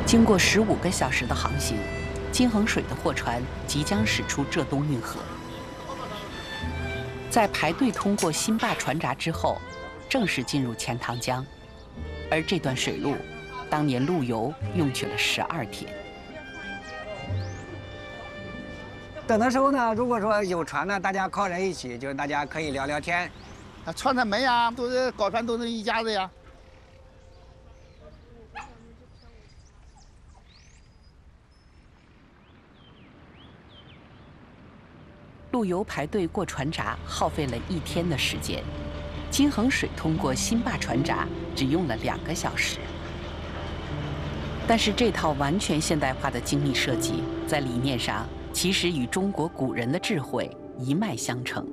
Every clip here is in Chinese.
经过15个小时的航行，金衡水的货船即将驶出浙东运河。在排队通过新坝船闸之后，正式进入钱塘江。而这段水路，当年陆游用去了12天。 等的时候呢，如果说有船呢，大家靠人一起，就是大家可以聊聊天。 串串门呀，都是搞船都是一家子呀。 陆游排队过船闸耗费了1天的时间，金衡水通过新坝船闸只用了2个小时。但是这套完全现代化的精密设计，在理念上其实与中国古人的智慧一脉相承。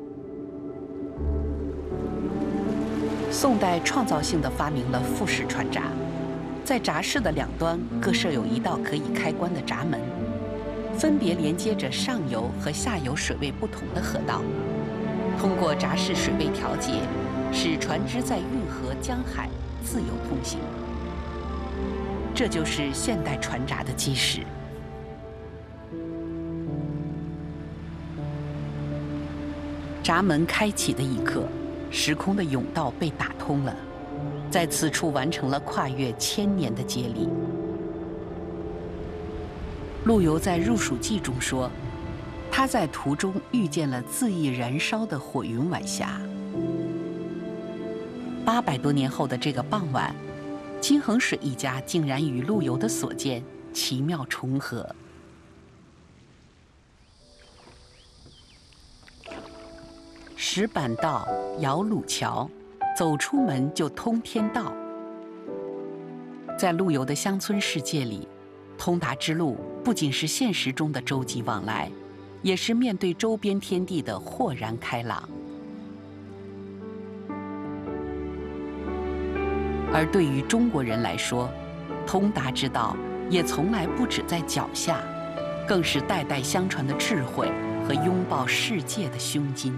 宋代创造性地发明了复式船闸，在闸室的两端各设有一道可以开关的闸门。分别连接着上游和下游水位不同的河道，通过闸室水位调节，使船只在运河、江海自由通行。这就是现代船闸的基石。闸门开启的一刻，时空的甬道被打通了，在此处完成了跨越1000年的接力。陆游在《入蜀记》中说，他在途中遇见了恣意燃烧的火云晚霞。800多年后的这个傍晚，金衡水一家竟然与陆游的所见奇妙重合。石板道，摇橹桥，走出门就通天道。在陆游的乡村世界里，通达之路不仅是现实中的洲际往来，也是面对周边天地的豁然开朗。而对于中国人来说，通达之道也从来不止在脚下，更是代代相传的智慧和拥抱世界的胸襟。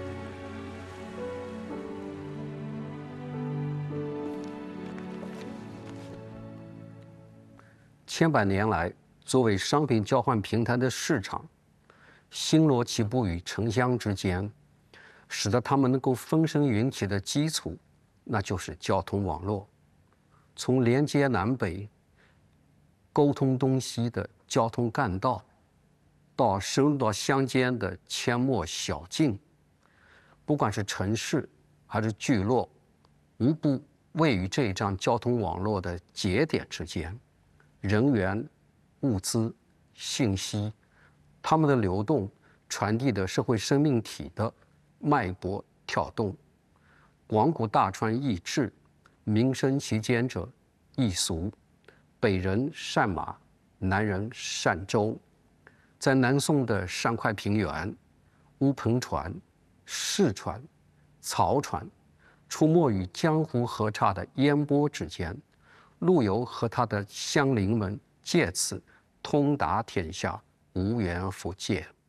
千百年来，作为商品交换平台的市场，星罗棋布于城乡之间，使得它们能够风生云起的基础，那就是交通网络。从连接南北、沟通东西的交通干道，到深入到乡间的阡陌小径，不管是城市还是聚落，无不位于这一张交通网络的节点之间。人员、物资、信息，它们的流动传递的社会生命体的脉搏跳动。广古大川易治，民生其间者易俗。北人善马，南人善舟。在南宋的山块平原，乌篷船、士船、漕船出没于江湖河岔的烟波之间。陆游和他的乡邻们借此通达天下，无缘复见。